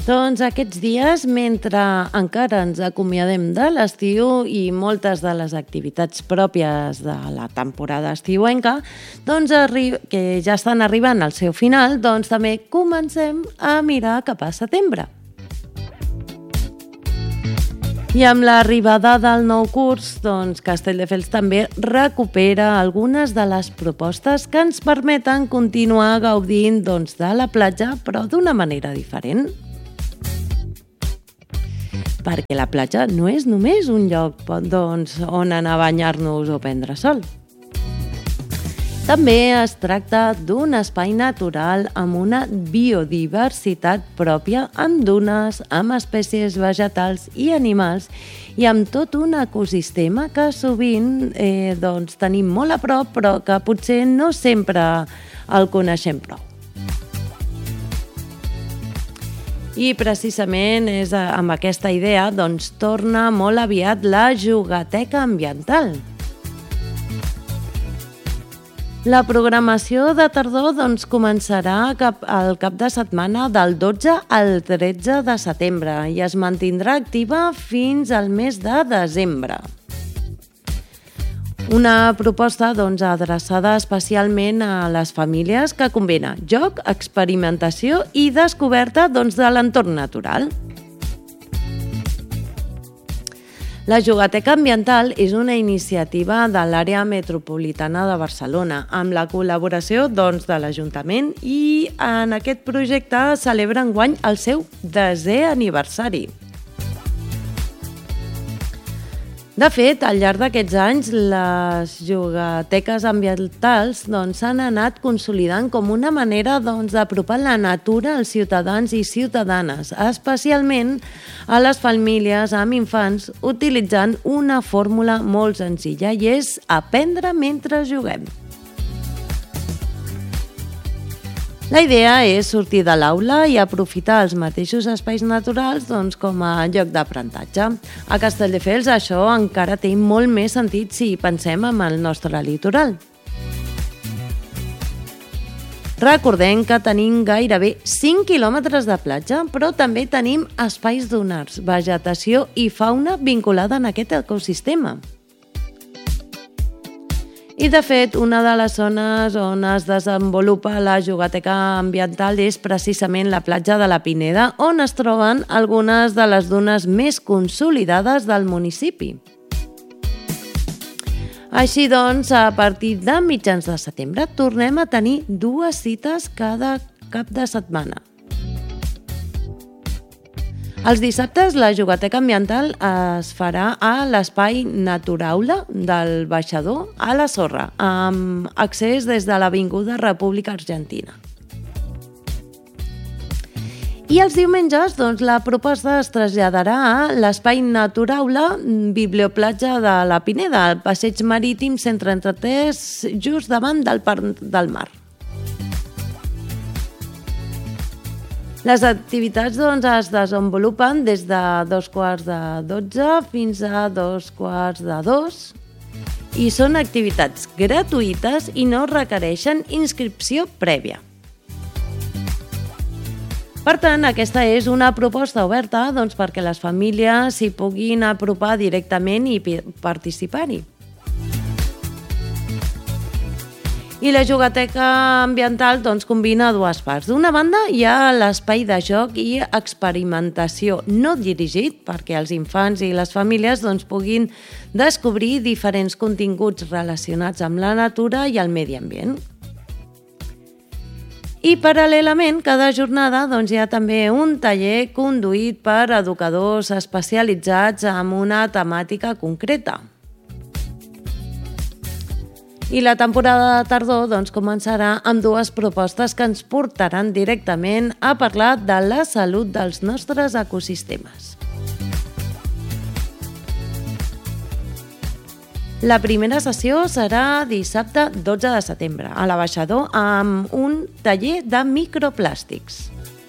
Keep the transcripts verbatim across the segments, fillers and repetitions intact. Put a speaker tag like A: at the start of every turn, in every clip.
A: Doncs aquests dies, mentre encara ens acomiadem de l'estiu i moltes de les activitats pròpies de la temporada estiuenca, doncs arri- que ja estan arribant al seu final, doncs també comencem a mirar cap a setembre. I amb l'arribada del nou curs, doncs Castelldefels també recupera algunes de les propostes que ens permeten continuar gaudint doncs, de la platja, però d'una manera diferent. Perquè la platja no és només un lloc doncs, on anar a banyar-nos o prendre sol. També es tracta d'un espai natural amb una biodiversitat pròpia, amb dunes, amb espècies vegetals i animals i amb tot un ecosistema que sovint eh, doncs, tenim molt a prop però que potser no sempre el coneixem prou. I precisament és amb aquesta idea doncs torna molt aviat la jugateca ambiental. La programació de tardor doncs, començarà cap al cap de setmana del dotze al tretze de setembre i es mantindrà activa fins al mes de desembre. Una proposta doncs, adreçada especialment a les famílies que combina joc, experimentació i descoberta doncs, de l'entorn natural. La Jugateca Ambiental és una iniciativa de l'àrea metropolitana de Barcelona amb la col·laboració doncs, de l'Ajuntament i en aquest projecte celebra enguany el seu desè aniversari. De fet, al llarg d'aquests anys, les jugateques ambientals doncs, s'han anat consolidant com una manera doncs, d'apropar la natura als ciutadans i ciutadanes, especialment a les famílies amb infants, utilitzant una fórmula molt senzilla i és aprendre mentre juguem. La idea és sortir de l'aula i aprofitar els mateixos espais naturals doncs, com a lloc d'aprenentatge. A Castelldefels això encara té molt més sentit si pensem en el nostre litoral. Recordem que tenim gairebé cinc quilòmetres de platja, però també tenim espais dunars, vegetació i fauna vinculada en aquest ecosistema. I, de fet, una de les zones on es desenvolupa la jugateca ambiental és precisament la platja de la Pineda, on es troben algunes de les dunes més consolidades del municipi. Així doncs, a partir de mitjans de setembre, tornem a tenir dues cites cada cap de setmana. Els dissabtes la jugateca ambiental es farà a l'espai Naturaula del Baixador a la Sorra, amb accés des de l'Avinguda República Argentina. I els diumenges doncs, la proposta es traslladarà a l'espai Naturaula Biblioplatja de la Pineda, al passeig marítim cent trenta-tres, just davant del Parc del Mar. Les activitats doncs, es desenvolupen des de dos quarts de dotze fins a dos quarts de dos i són activitats gratuïtes i no requereixen inscripció prèvia. Per tant, aquesta és una proposta oberta doncs, perquè les famílies s'hi puguin apropar directament i participar-hi. I la jugateca ambiental doncs, combina dues parts. D'una banda, hi ha l'espai de joc i experimentació no dirigit perquè els infants i les famílies doncs, puguin descobrir diferents continguts relacionats amb la natura i el medi ambient. I paral·lelament, cada jornada doncs, hi ha també un taller conduït per educadors especialitzats en una temàtica concreta. I la temporada de tardor doncs, començarà amb dues propostes que ens portaran directament a parlar de la salut dels nostres ecosistemes. La primera sessió serà dissabte dotze de setembre, a l'Abaixador, amb un taller de microplàstics.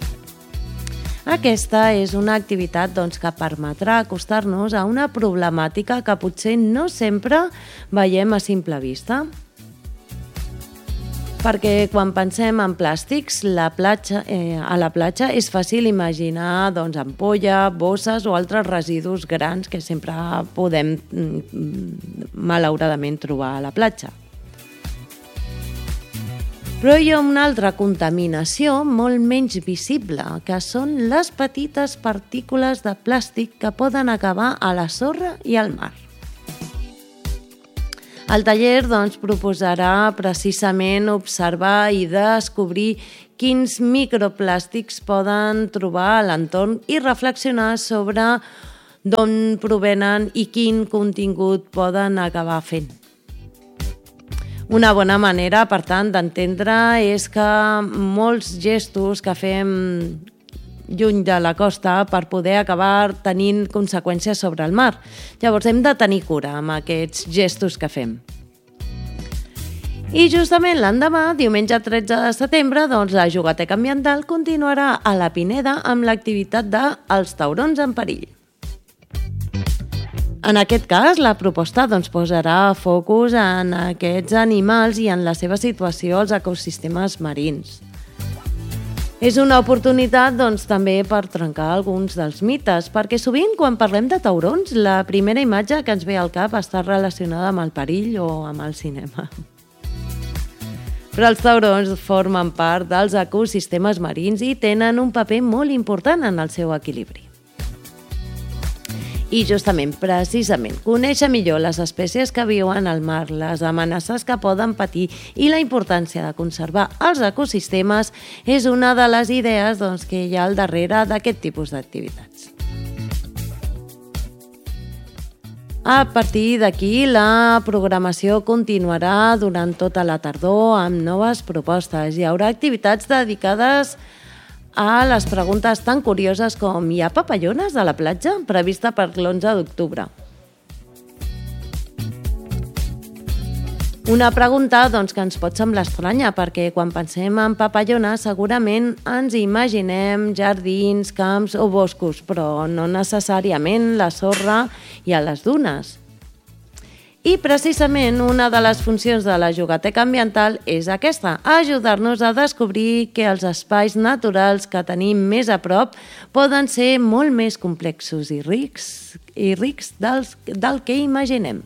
A: Aquesta és una activitat doncs, que permetrà acostar-nos a una problemàtica que potser no sempre veiem a simple vista. perquè quan pensem en plàstics, la platja, eh, a la platja és fàcil imaginar doncs, ampolla, bosses o altres residus grans que sempre podem malauradament trobar a la platja. Però hi ha una altra contaminació molt menys visible, que són les petites partícules de plàstic que poden acabar a la sorra i al mar. El taller doncs, proposarà precisament observar i descobrir quins microplàstics poden trobar a l'entorn i reflexionar sobre d'on provenen i quin contingut poden acabar fent. Una bona manera, per tant, d'entendre és que molts gestos que fem lluny de la costa per poder acabar tenint conseqüències sobre el mar. Llavors hem de tenir cura amb aquests gestos que fem. I justament l'endemà, diumenge tretze de setembre, doncs la Jugateca Ambiental continuarà a la Pineda amb l'activitat de Els taurons en perill. En aquest cas, la proposta doncs, posarà focus en aquests animals i en la seva situació als ecosistemes marins. És una oportunitat doncs, també per trencar alguns dels mites, perquè sovint quan parlem de taurons, la primera imatge que ens ve al cap està relacionada amb el perill o amb el cinema. Però els taurons formen part dels ecosistemes marins i tenen un paper molt important en el seu equilibri. I justament, precisament, conèixer millor les espècies que viuen al mar, les amenaces que poden patir i la importància de conservar els ecosistemes és una de les idees doncs, que hi ha al darrere d'aquest tipus d'activitats. A partir d'aquí, la programació continuarà durant tota la tardor amb noves propostes. Hi haurà activitats dedicades a les preguntes tan curioses com hi ha papallones a la platja? Prevista per l'onze d'octubre. Una pregunta doncs, que ens pot semblar estranya perquè quan pensem en papallones segurament ens imaginem jardins, camps o boscos, però no necessàriament la sorra i a les dunes. I precisament una de les funcions de la Jugateca Ambiental és aquesta, ajudar-nos a descobrir que els espais naturals que tenim més a prop poden ser molt més complexos i rics, i rics dels, del que imaginem.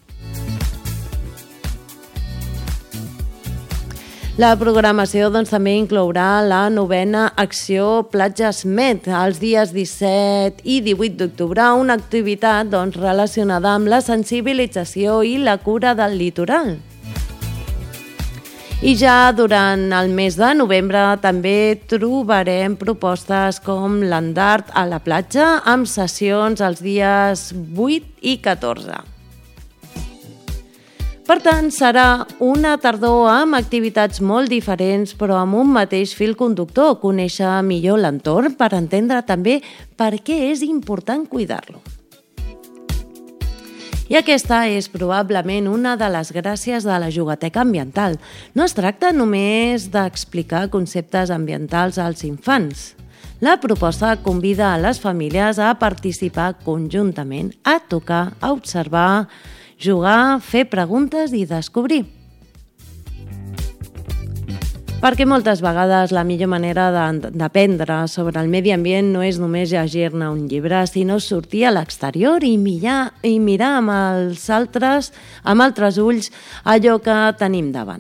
A: La programació doncs, també inclourà la novena acció Platges Med, els dies disset i divuit d'octubre, una activitat doncs, relacionada amb la sensibilització i la cura del litoral. I ja durant el mes de novembre també trobarem propostes com l'Andart a la platja amb sessions els dies vuit i catorze. Per tant, serà una tardor amb activitats molt diferents, però amb un mateix fil conductor, conèixer millor l'entorn per entendre també per què és important cuidar-lo. I aquesta és probablement una de les gràcies de la Jugateca Ambiental. No es tracta només d'explicar conceptes ambientals als infants. La proposta convida a les famílies a participar conjuntament, a tocar, a observar, jugar, fer preguntes i descobrir. Perquè moltes vegades la millor manera d'aprendre sobre el medi ambient no és només llegir-ne un llibre, sinó sortir a l'exterior i mirar, i mirar amb els altres, amb altres ulls allò que tenim davant.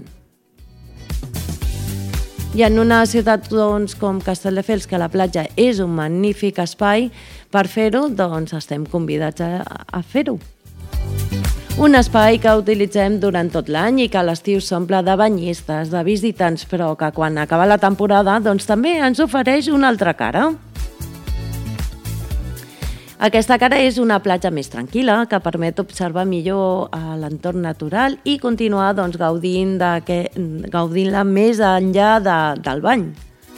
A: I en una ciutat doncs, com Castelldefels, que la platja és un magnífic espai, per fer-ho doncs, estem convidats a, a fer-ho. Un espai que utilitzem durant tot l'any i que a l'estiu s'omple de banyistes, de visitants, però que quan acaba la temporada doncs, també ens ofereix una altra cara. Aquesta cara és una platja més tranquil·la que permet observar millor l'entorn natural i continuar doncs, gaudint-la gaudint més enllà de, del bany.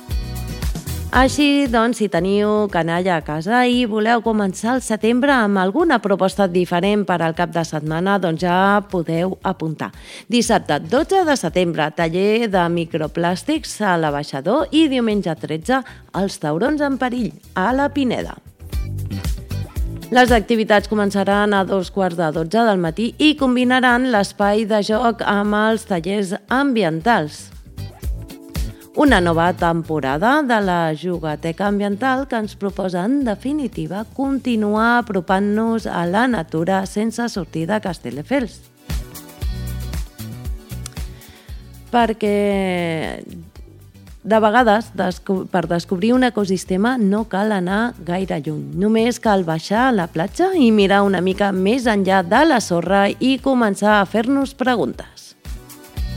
A: Així, doncs, si teniu canalla a casa i voleu començar el setembre amb alguna proposta diferent per al cap de setmana, doncs ja podeu apuntar. Dissabte dotze de setembre, taller de microplàstics a l'Abaixador i diumenge tretze, els taurons en perill, a la Pineda. Les activitats començaran a dos quarts de dotze del matí i combinaran l'espai de joc amb els tallers ambientals. Una nova temporada de la Jugateca Ambiental que ens proposa, en definitiva, continuar apropant-nos a la natura sense sortir de Castelldefels. Perquè de vegades, per descobrir un ecosistema no cal anar gaire lluny. Només cal baixar a la platja i mirar una mica més enllà de la sorra i començar a fer-nos preguntes.